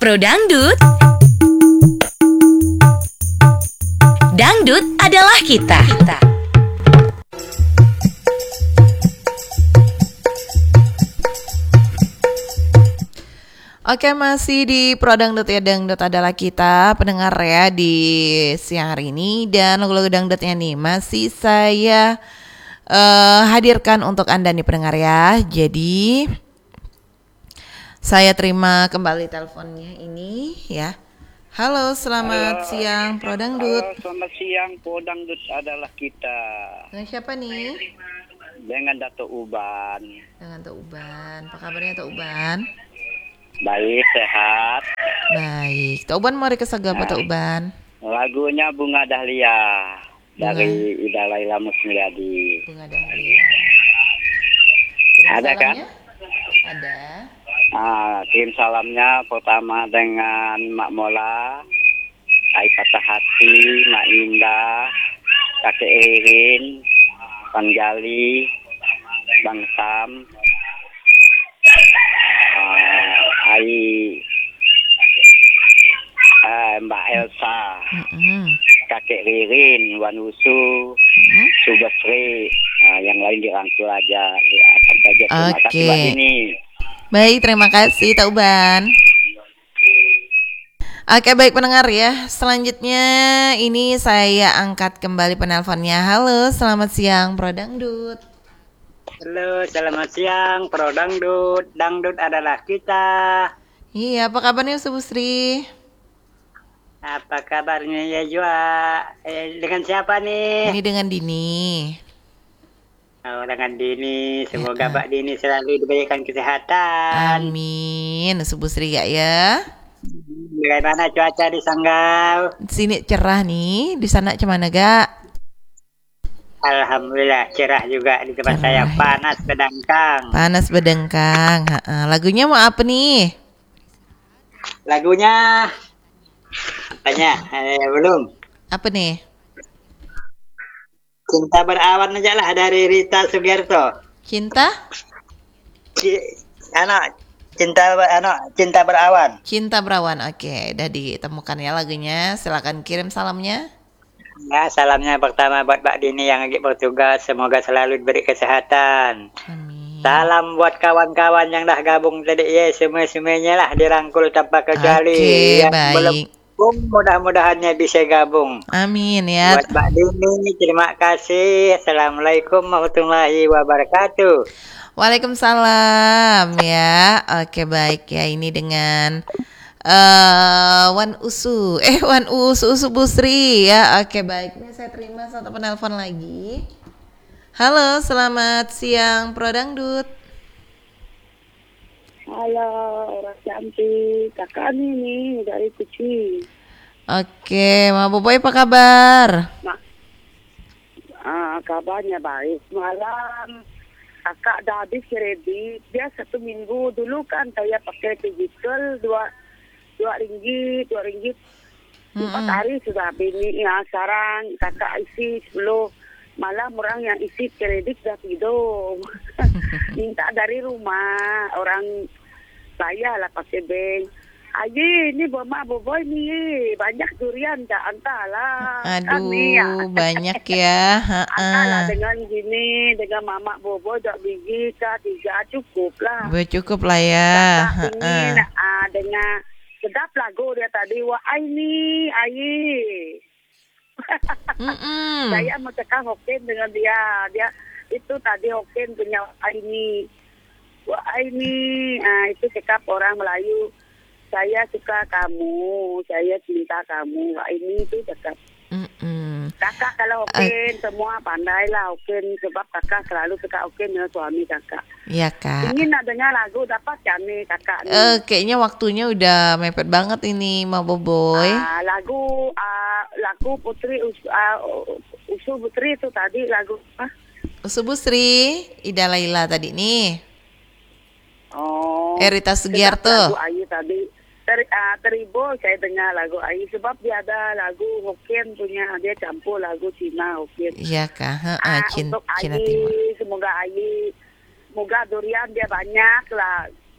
Pro Dangdut. Dangdut adalah kita. Oke, masih di Pro Dangdut ya, Dangdut adalah kita pendengar ya di siang hari ini. Dan lagu-lagu dangdutnya nih masih saya hadirkan untuk Anda nih pendengar ya. Jadi saya terima kembali teleponnya ini ya. Halo, selamat siang Pro Dangdut. Halo, selamat siang. Pro Dangdut adalah kita. Dengan siapa nih? Dengan Dato' Uban. Dengan Tok Uban. Apa kabarnya Tok Uban? Baik, sehat. Baik. Tok Uban mau request lagu apa Tok Uban? Lagunya Bunga Dahlia dari Ida Laila Musmilyadi. Bunga Dahlia. Ada kan? Ada. Kirim salamnya pertama dengan Mak Mola, Ai Patah Hati, Mak Indah, Kakek Ririn, Bang Jali, Bang Sam, Mbak Elsa, Kakek Ririn, Wan Usu, Subasri, yang lain dirangkul aja. Terima kasih Mbak ini. Baik, terima kasih Tok Uban. Oke, baik pendengar ya. Selanjutnya ini saya angkat kembali penelponnya. Halo, selamat siang Pro Dangdut. Halo, selamat siang Pro Dangdut. Dangdut adalah kita. Iya, apa kabarnya Ustaz Busri? Apa kabarnya ya Jua? Dengan siapa nih? Ini dengan Dini. Oh, dengan Dini. Semoga Mbak Dini selalu diberikan kesehatan. Amin. Ustaz Busri gak ya? Bagaimana cuaca di Sanggau? Sini cerah nih. Di sana gimana gak? Alhamdulillah cerah juga di tempat saya. Panas bedangkang. Panas bedengkang. Lagunya mau apa nih? Lagunya tanya belum. Apa nih? Cinta Berawan aja lah dari Rita Sugiarto. Cinta? Cinta Berawan. Cinta Berawan. Oke, udah ditemukan ya lagunya. Silakan kirim salamnya. Ya, salamnya pertama buat Mbak Dini yang lagi bertugas. Semoga selalu diberi kesehatan. Amin. Salam buat kawan-kawan yang dah gabung tadi ya, semua-semuanya lah dirangkul tanpa kecuali. Oke, Yang baik. belum mudah-mudahannya bisa gabung. Amin ya. Buat Mbak Dini, terima kasih. Assalamualaikum warahmatullahi wabarakatuh. Waalaikumsalam ya. Oke, baik ya. Ini dengan Wan Usu Busri ya. Oke, baik. Ini saya terima satu penelpon lagi. Halo, selamat siang Pro Dangdut. Halo, orang cantik. Kakak nih dari Kucing. Oke, Ma Boboy apa kabar? Kabarnya baik. Malam kakak dah habis kredit. Dia 1 minggu dulu kan saya pakai digital 2 ringgit. 4 hari sudah habis nih ya. Sekarang kakak isi 10. Malah orang yang isi kredit dah tidur. Minta dari rumah orang saya lah pakai bank. Aji, ini Mama Boboy nih banyak durian dah antara. Aduh, ya. banyak ya. Antara dengan gini, dengan Mama Boboy 2 biji, 3 cukup lah. Cukup lah ya. Kakak ini dengan sedap lagu dia tadi. Wah, ini, Saya mau cakap Hokkien dengan dia. Dia itu tadi Hokkien punya ini. Wah, ini. Itu cakap orang Melayu. Saya suka kamu. Saya cinta kamu. Wah, ini itu cakap. Kakak kalau Hokkien semua pandai lah Hokkien. Sebab kakak selalu suka Hokkien dengan suami kakak. Iya kak. Ingin adanya lagu dapat kan nih kakak nih. Kayaknya waktunya udah mepet banget ini Ma Boboy. Lagu Putri Usu Putri itu tadi lagu apa? Usu Busri, Ida Laila tadi nih. Oh. Rita Sugiarto. Lagu Ayu tadi. Teribo saya dengar lagu Ayu sebab dia ada lagu Hokkien punya, dia campur lagu Cina Hokkien. Iya kak. Untuk Cina Ayu, Timur. semoga durian dia banyak lah.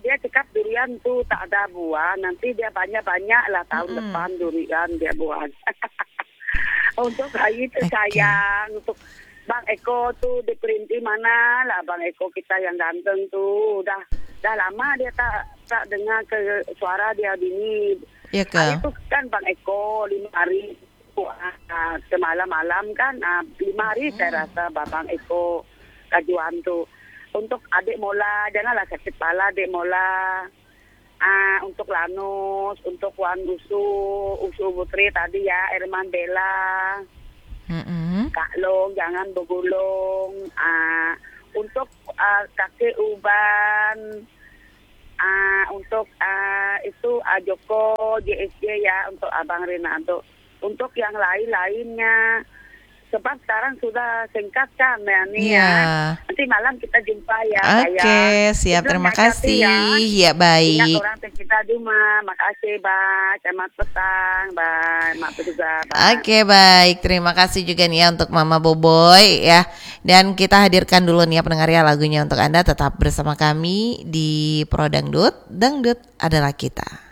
dia cakap durian tuh tak ada buah, nanti dia banyak-banyak lah tahun depan durian dia buah. Untuk hari itu sayang, untuk Bang Eko tuh diperinti mana lah Bang Eko kita yang ganteng tuh, dah lama dia tak dengar ke suara dia bini. Ya Hari Kak. itu kan Bang Eko 5 hari semalam-malam kan 5 hari saya rasa Bang Eko kajuan tuh. Untuk adik Mola, janganlah sakit kepala adik Mola. Untuk Lanus, untuk Wan Usu Putri tadi ya, Irman Bella, Kak Long, jangan bergulung. Untuk kakek Uban, untuk itu Joko, JSJ ya, untuk Abang Renato. Untuk yang lain-lainnya, sebab sekarang sudah singkat kan ya nih ya. Nanti malam kita jumpa ya. Oke, siap. Terima kasih. Ya, baik. Ingat orang tercinta Duma. Makasih, Bang. Selamat petang, Bang. Maaf juga, Bang. Oke, baik. Terima kasih juga nih ya untuk Mama Boboy ya. Dan kita hadirkan dulu nih ya pendengar ya lagunya untuk Anda. Tetap bersama kami di Pro Dangdut. Dangdut adalah kita.